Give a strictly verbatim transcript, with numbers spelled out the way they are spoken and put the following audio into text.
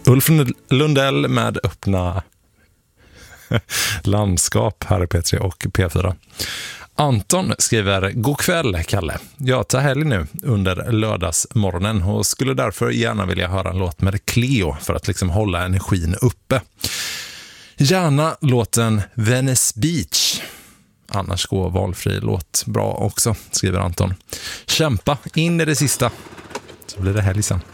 Ulf Lundell med öppna landskap här i P tre och P fyra. Anton skriver: God kväll, Kalle. Jag tar helg nu under lördagsmorgonen och skulle därför gärna vilja höra en låt med Cleo för att liksom hålla energin uppe. Gärna låten Venice Beach. Annars går valfri låt bra också, skriver Anton. Kämpa in i det sista, så blir det helg sen.